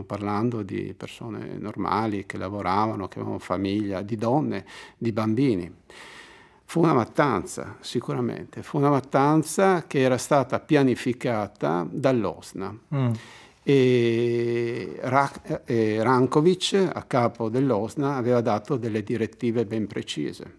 parlando di persone normali che lavoravano, che avevano famiglia, di donne, di bambini. Fu una mattanza, sicuramente, fu una mattanza che era stata pianificata dall'OSNA. E Rankovic, a capo dell'OSNA, aveva dato delle direttive ben precise.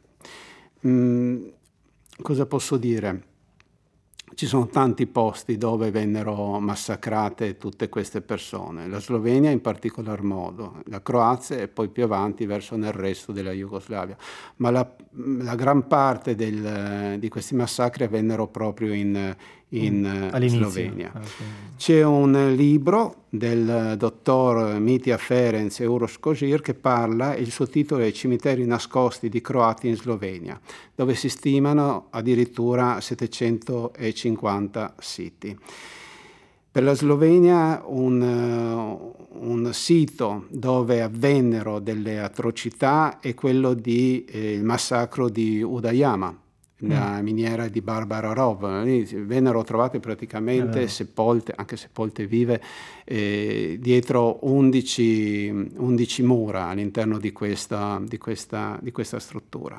Cosa posso dire? Ci sono tanti posti dove vennero massacrate tutte queste persone, la Slovenia in particolar modo, la Croazia e poi più avanti verso nel resto della Jugoslavia, ma la gran parte di questi massacri avvennero proprio in Slovenia. C'è un libro del dottor Mitja Ferenc e Uroš Kožir che parla, il suo titolo è I cimiteri nascosti di croati in Slovenia, dove si stimano addirittura 750 siti. Per la Slovenia un sito dove avvennero delle atrocità è quello il massacro di Udayama, la miniera di Barbara Rov. Lì vennero trovate praticamente sepolte, anche sepolte vive, dietro 11 mura all'interno di questa struttura.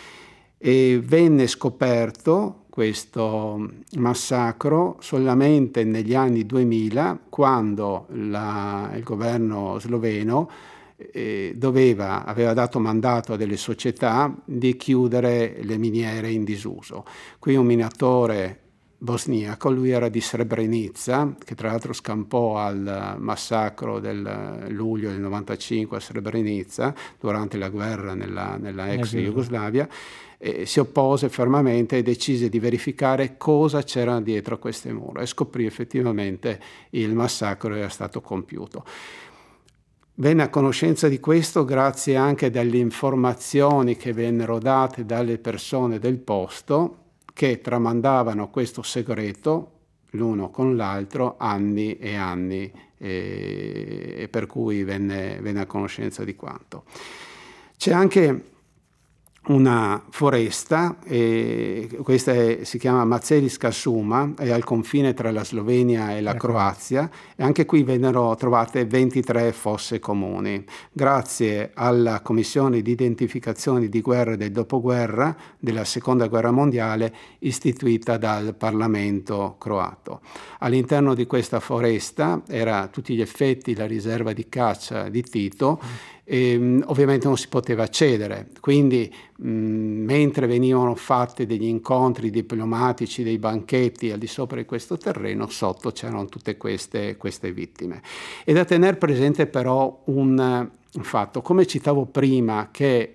E venne scoperto questo massacro solamente negli anni 2000, quando il governo sloveno aveva dato mandato a delle società di chiudere le miniere in disuso. Qui un minatore bosniaco, lui era di Srebrenica, che tra l'altro scampò al massacro del luglio del 95 a Srebrenica durante la guerra nella ex Jugoslavia, si oppose fermamente e decise di verificare cosa c'era dietro a queste mura e scoprì effettivamente il massacro era stato compiuto. Venne a conoscenza di questo grazie anche dalle informazioni che vennero date dalle persone del posto, che tramandavano questo segreto l'uno con l'altro anni e anni, e per cui venne a conoscenza di quanto. C'è anche una foresta, questa si chiama Maceliška šuma, è al confine tra la Slovenia e la Croazia, e anche qui vennero trovate 23 fosse comuni, grazie alla commissione di identificazione di guerre del dopoguerra della seconda guerra mondiale istituita dal Parlamento croato. All'interno di questa foresta era a tutti gli effetti la riserva di caccia di Tito, e ovviamente non si poteva accedere, quindi mentre venivano fatti degli incontri diplomatici, dei banchetti al di sopra di questo terreno, sotto c'erano tutte queste vittime. E da tenere presente però un fatto, come citavo prima, che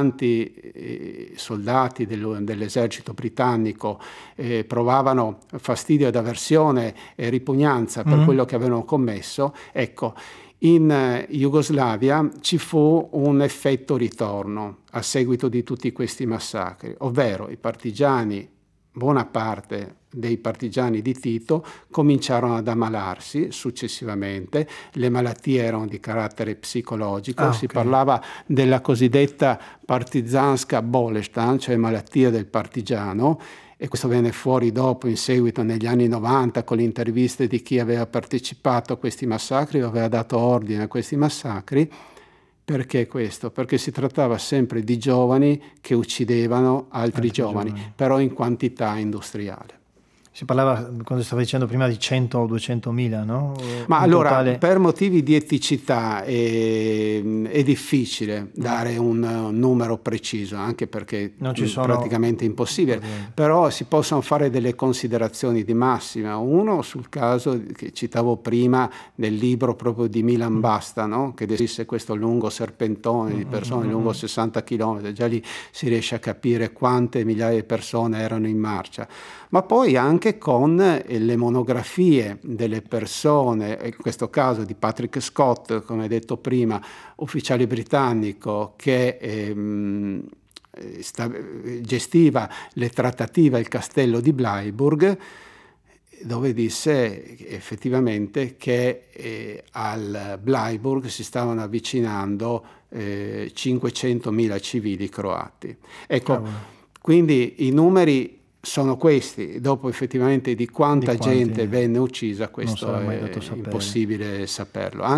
tanti soldati dell'esercito britannico provavano fastidio ed avversione e ripugnanza per quello che avevano commesso, ecco, in Jugoslavia ci fu un effetto ritorno a seguito di tutti questi massacri, ovvero i partigiani, buona parte dei partigiani di Tito, cominciarono ad ammalarsi successivamente. Le malattie erano di carattere psicologico, si parlava della cosiddetta partizanska bolestan, cioè malattia del partigiano, e questo venne fuori dopo, in seguito, negli anni 90, con le interviste di chi aveva partecipato a questi massacri o aveva dato ordine a questi massacri. Perché questo? Perché si trattava sempre di giovani che uccidevano altri giovani, però in quantità industriale. Si parlava, quando stavo dicendo prima, di 100 o 200.000, no? Ma allora, totale... per motivi di eticità è difficile dare un numero preciso, anche perché non ci sono... praticamente impossibile. Però si possono fare delle considerazioni di massima. Uno, sul caso che citavo prima del libro proprio di Milan Basta, no? Che descrisse questo lungo serpentone di persone lungo 60 km. Già lì si riesce a capire quante migliaia di persone erano in marcia. Ma poi anche con le monografie delle persone, in questo caso di Patrick Scott, come detto prima, ufficiale britannico che gestiva le trattative al castello di Bleiburg, dove disse effettivamente che al Bleiburg si stavano avvicinando 500.000 civili croati. Ecco, quindi i numeri sono questi. Dopo effettivamente di quanta gente venne uccisa, questo è impossibile saperlo.